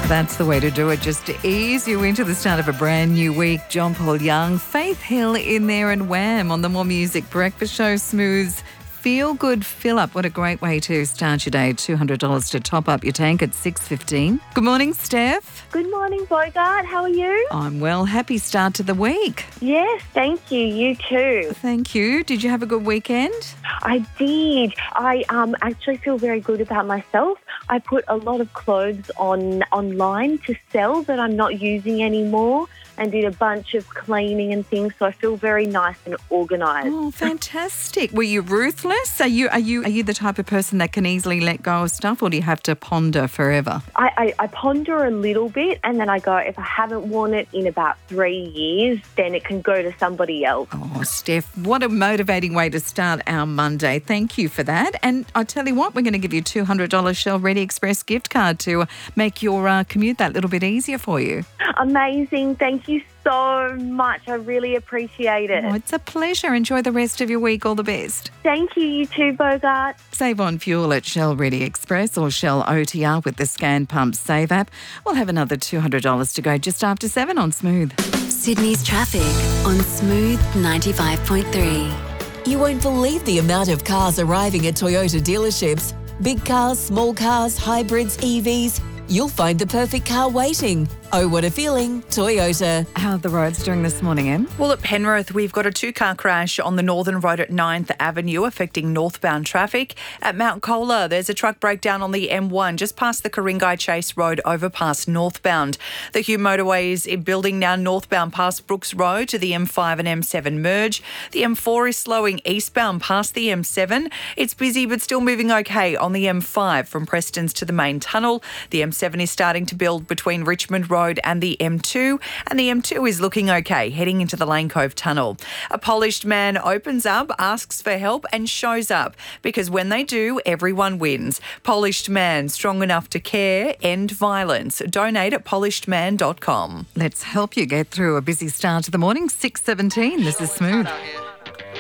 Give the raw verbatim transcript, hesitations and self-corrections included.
That's the way to do it, just to ease you into the start of a brand new week. John Paul Young, Faith Hill in there and Wham on the More Music Breakfast Show. Smooth Feel Good Fill Up. What a great way to start your day. two hundred dollars to top up your tank at six fifteen. Good morning, Steph. Good morning, Bogart. How are you? I'm well. Happy start to the week. Yes, thank you. You too. Thank you. Did you have a good weekend? I did. I um actually feel very good about myself. I put a lot of clothes on online to sell that I'm not using anymore, and did a bunch of cleaning and things, so I feel very nice and organised. Oh, fantastic. Were you ruthless? Are you are you are you the type of person that can easily let go of stuff, or do you have to ponder forever? I, I, I ponder a little bit, and then I go, if I haven't worn it in about three years, then it can go to somebody else. Oh, Steph, what a motivating way to start our Monday. Thank you for that. And I tell you what, we're going to give you a two hundred dollars Shell Ready Express gift card to make your uh, commute that little bit easier for you. Amazing. Thank you so much. I really appreciate it. Oh, it's a pleasure. Enjoy the rest of your week. All the best. Thank you, you too, Bogart. Save on fuel at Shell Ready Express or Shell O T R with the Scan Pump Save app. We'll have another two hundred dollars to go just after seven on Smooth. Sydney's traffic on Smooth ninety-five point three. You won't believe the amount of cars arriving at Toyota dealerships. Big cars, small cars, hybrids, E Vs. You'll find the perfect car waiting. Oh, what a feeling. Toyota. How are the roads doing this morning, Em? Well, at Penrith, we've got a two-car crash on the Northern Road at ninth Avenue affecting northbound traffic. At Mount Colah, there's a truck breakdown on the M one just past the Ku-ring-gai Chase Road overpass northbound. The Hume motorway is building now northbound past Brooks Road to the M five and M seven merge. The M four is slowing eastbound past the M seven. It's busy but still moving okay on the M five from Prestons to the main tunnel. The M seven is starting to build between Richmond Road and the M two, and the M two is looking okay, heading into the Lane Cove Tunnel. A polished man opens up, asks for help and shows up, because when they do, everyone wins. Polished Man, strong enough to care, end violence. Donate at polished man dot com. Let's help you get through a busy start to the morning. six seventeen, this is Smooth.